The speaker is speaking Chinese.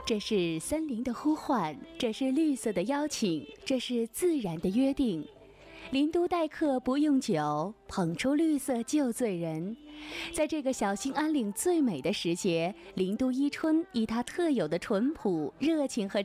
这是森林的呼唤，这是绿色的邀请，这是自然的约定。林都待客不用酒，捧出绿色就醉人。在这个小兴安岭最美的时节，林都伊春以它特有的淳朴、热情和